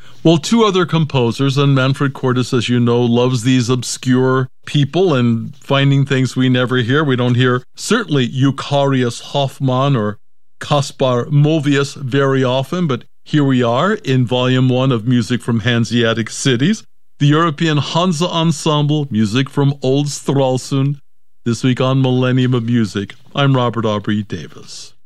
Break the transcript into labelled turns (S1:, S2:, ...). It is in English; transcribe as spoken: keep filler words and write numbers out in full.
S1: Well, two other composers, and Manfred Cordes, as you know, loves these obscure people and finding things we never hear. We don't hear certainly Eucharius Hoffmann or Caspar Movius very often, but here we are in Volume one of Music from Hanseatic Cities, the European Hansa Ensemble, music from Old Stralsund. This week on Millennium of Music, I'm Robert Aubrey Davis.